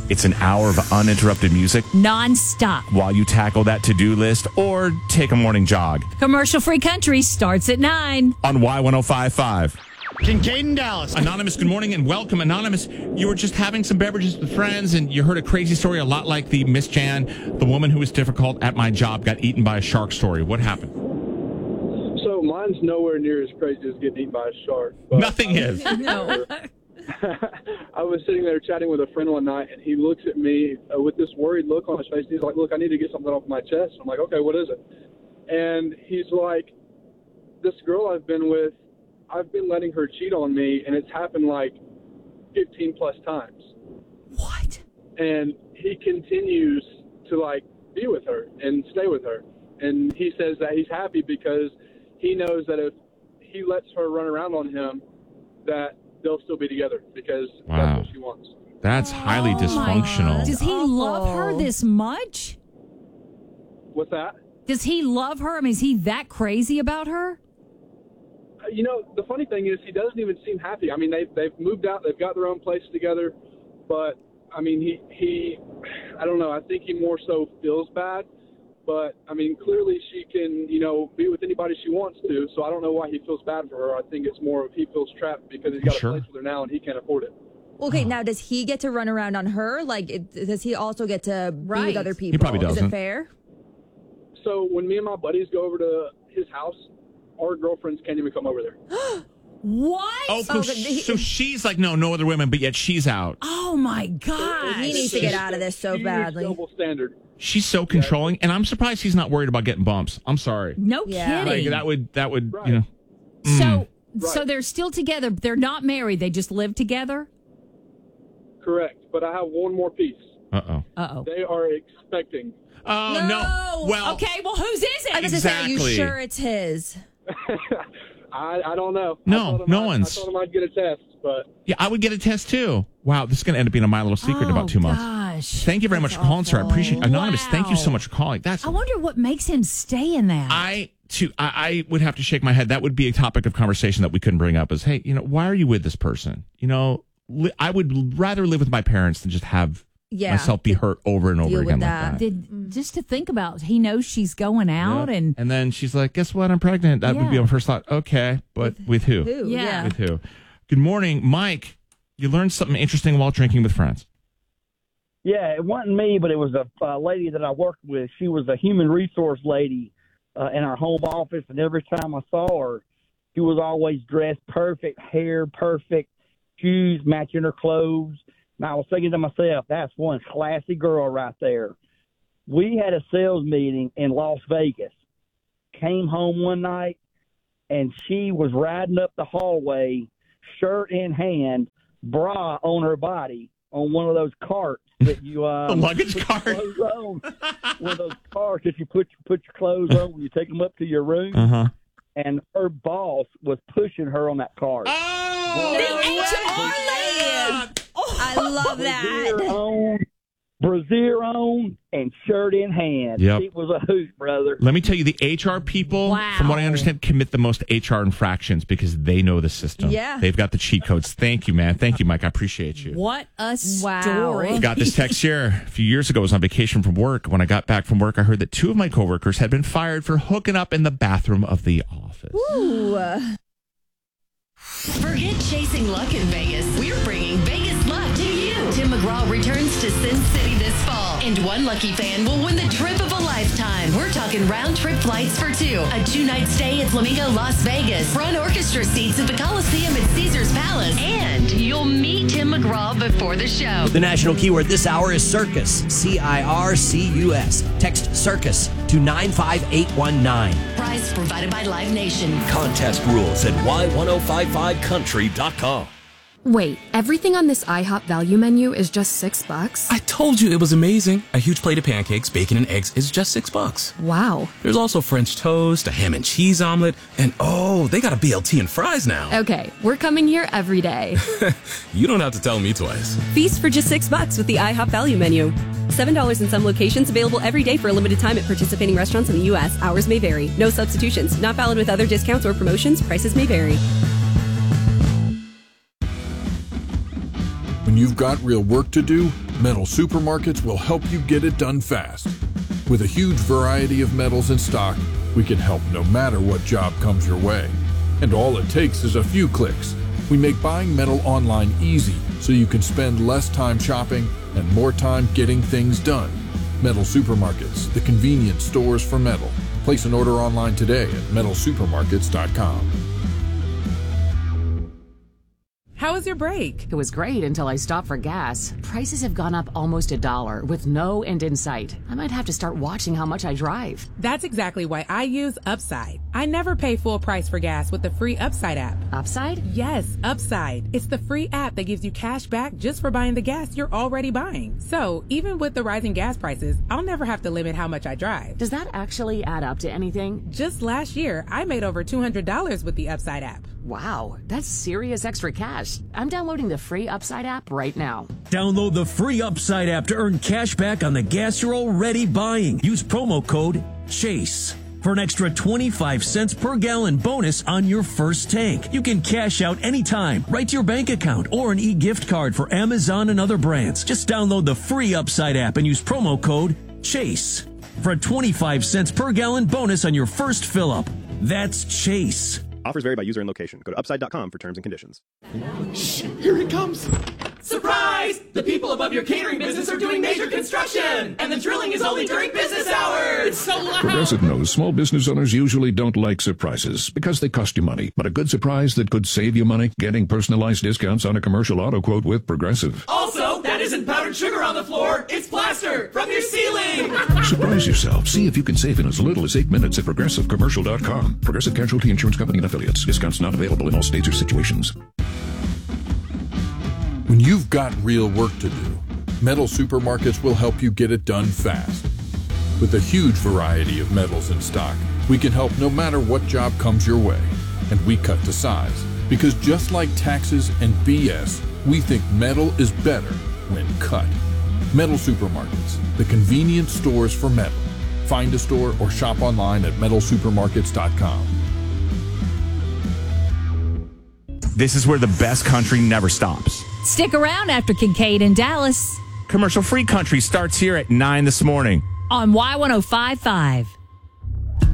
It's an hour of uninterrupted music non-stop while you tackle that to-do list or take a morning jog. Commercial-free country starts at 9 on Y1055. Kincaid in Dallas. Anonymous, good morning and welcome. Anonymous, you were just having some beverages with friends and you heard a crazy story, a lot like the Miss Jan, the woman who was difficult at my job, got eaten by a shark story. What happened? So mine's nowhere near as crazy as getting eaten by a shark. Nothing is. No. I was sitting there chatting with a friend one night, and he looks at me with this worried look on his face. He's like, look, I need to get something off my chest. I'm like, okay, what is it? And he's like, this girl I've been with, I've been letting her cheat on me, and it's happened like 15 plus times. What? And he continues to like be with her and stay with her. And he says that he's happy because he knows that if he lets her run around on him, that they'll still be together because that's what she wants. That's highly dysfunctional. Does he love her this much? What's that? Does he love her? I mean, is he that crazy about her? You know, the funny thing is he doesn't even seem happy. I mean, they've moved out. They've got their own place together. But, I mean, he I don't know. I think he more so feels bad. But, I mean, clearly she can, you know, be with anybody she wants to. So I don't know why he feels bad for her. I think it's more of he feels trapped because he's got a place with her now and he can't afford it. Okay, now does he get to run around on her? Like, does he also get to be with other people? He probably doesn't. Is it fair? So when me and my buddies go over to his house, our girlfriends can't even come over there. What? Oh, so she's like, no other women, but yet she's out. Oh, my God. He needs to get out of this so badly. Double standard. She's so controlling, and I'm surprised he's not worried about getting bumps. I'm sorry. No kidding. Like, that would, Right. you know. So they're still together. They're not married. They just live together? Correct. But I have one more piece. Uh-oh. They are expecting. Oh, no. Well, okay, well, whose is it? I was going to say, are you Exactly. sure it's his? I don't know. No, no one's. I told him I'd get a test, but... Yeah, I would get a test, too. Wow, this is going to end up being a My Little Secret in about 2 months. Gosh. Thank you very much for calling, sir. I appreciate it. Anonymous, thank you so much for calling. I wonder what makes him stay in that. I would have to shake my head. That would be a topic of conversation that we couldn't bring up is, hey, you know, why are you with this person? You know, I would rather live with my parents than just have myself be hurt over and over again like that. Just to think about, he knows she's going out and then she's like, guess what? I'm pregnant. That would be my first thought. Okay, but with who? Yeah. With who? Good morning, Mike. You learned something interesting while drinking with friends. Yeah, it wasn't me, but it was a lady that I worked with. She was a human resource lady in our home office, and every time I saw her, she was always dressed perfect, hair perfect, shoes matching her clothes. And I was thinking to myself, that's one classy girl right there. We had a sales meeting in Las Vegas. Came home one night, and she was riding up the hallway, shirt in hand, bra on her body, on one of those carts that you the luggage cart. One of those carts that you put your clothes on when you take them up to your room. Uh-huh. And her boss was pushing her on that cart. Oh, The HR lady. I love that. Brassiere on and shirt in hand. Yep. It was a hoot, brother. Let me tell you, the HR people, from what I understand, commit the most HR infractions because they know the system. Yeah. They've got the cheat codes. Thank you, man. Thank you, Mike. I appreciate you. what a story. Got this text here. A few years ago, I was on vacation from work. When I got back from work, I heard that 2 of my coworkers had been fired for hooking up in the bathroom of the office. Ooh. Forget chasing luck in Vegas. We're bringing Vegas luck to you. Tim McGraw returns to Sin City this fall, and one lucky fan will win the trip of a lifetime. We're talking round-trip flights for 2, a 2-night stay at Flamingo Las Vegas, front orchestra seats at the Coliseum at Caesars Palace, and you'll meet Tim McGraw before the show. The national keyword this hour is circus, CIRCUS. Text circus to 95819. Prize provided by Live Nation. Contest rules at y1055country.com. Wait, everything on this IHOP value menu is just $6? I told you it was amazing. A huge plate of pancakes, bacon, and eggs is just $6. Wow. There's also French toast, a ham and cheese omelet, and oh, they got a BLT and fries now. Okay, we're coming here every day. You don't have to tell me twice. Feast for just $6 with the IHOP value menu. $7 in some locations, available every day for a limited time at participating restaurants in the U.S. Hours may vary. No substitutions. Not valid with other discounts or promotions. Prices may vary. When you've got real work to do, Metal Supermarkets will help you get it done fast. With a huge variety of metals in stock, we can help no matter what job comes your way. And all it takes is a few clicks. We make buying metal online easy so you can spend less time shopping and more time getting things done. Metal Supermarkets, the convenience stores for metal. Place an order online today at metalsupermarkets.com. How was your break? It was great until I stopped for gas. Prices have gone up almost $1 with no end in sight. I might have to start watching how much I drive. That's exactly why I use Upside. I never pay full price for gas with the free Upside app. Upside? Yes, Upside. It's the free app that gives you cash back just for buying the gas you're already buying. So even with the rising gas prices, I'll never have to limit how much I drive. Does that actually add up to anything? Just last year, I made over $200 with the Upside app. Wow, that's serious extra cash. I'm downloading the free Upside app right now. Download the free Upside app to earn cash back on the gas you're already buying. Use promo code CHASE for an extra 25 cents per gallon bonus on your first tank. You can cash out anytime, right to your bank account, or an e-gift card for Amazon and other brands. Just download the free Upside app and use promo code CHASE for a 25 cents per gallon bonus on your first fill-up. That's CHASE. Offers vary by user and location. Go to upside.com for terms and conditions. Shh, here it comes. Surprise! The people above your catering business are doing major construction, and the drilling is only during business hours. It's so loud. Progressive knows small business owners usually don't like surprises because they cost you money. But a good surprise that could save you money, getting personalized discounts on a commercial auto quote with Progressive. Also, that isn't powdered sugar on the floor. It's plaster from your ceiling. Surprise yourself. See if you can save in as little as 8 minutes at ProgressiveCommercial.com. Progressive Casualty Insurance Company and Affiliates. Discounts not available in all states or situations. When you've got real work to do, Metal Supermarkets will help you get it done fast. With a huge variety of metals in stock, we can help no matter what job comes your way. And we cut to size. Because just like taxes and BS, we think metal is better when cut. Metal Supermarkets, the convenience stores for metal. Find a store or shop online at metalsupermarkets.com. This is where the best country never stops. Stick around after Kincaid in Dallas. Commercial-free country starts here at 9 this morning. On Y105.5.